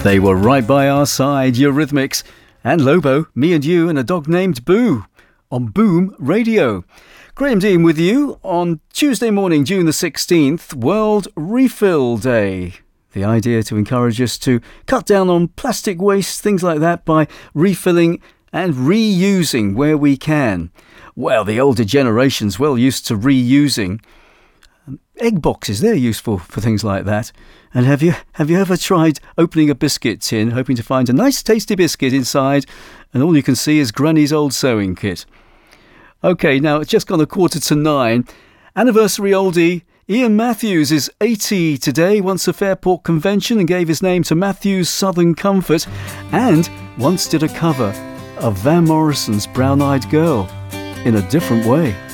They were right by our side, Eurythmics, and Lobo, Me and You, and a dog named Boo, on Boom Radio. Graham Dean with you on Tuesday morning, June the 16th, World Refill Day. The idea to encourage us to cut down on plastic waste, things like that, by refilling and reusing where we can. Well, the older generation's well used to reusing. Egg boxes, they're useful for things like that. And have you ever tried opening a biscuit tin, hoping to find a nice tasty biscuit inside, and all you can see is Granny's old sewing kit? OK, now it's just gone 8:45. Anniversary oldie, Ian Matthews is 80 today, once a Fairport convention and gave his name to Matthews Southern Comfort, and once did a cover of Van Morrison's Brown Eyed Girl in a different way.